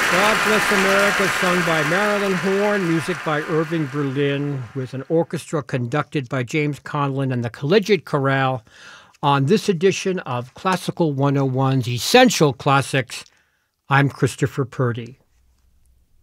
God Bless America, sung by Marilyn Horne, music by Irving Berlin, with an orchestra conducted by James Conlon and the Collegiate Chorale on this edition of Classical 101's Essential Classics. I'm Christopher Purdy.